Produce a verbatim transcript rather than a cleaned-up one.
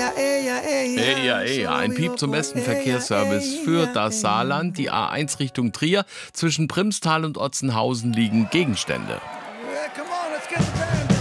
Eja, eja, ein Piep zum besten Verkehrsservice für das Saarland. Die A eins Richtung Trier. Zwischen Primstal und Otzenhausen liegen Gegenstände. Yeah, come on, let's get the band.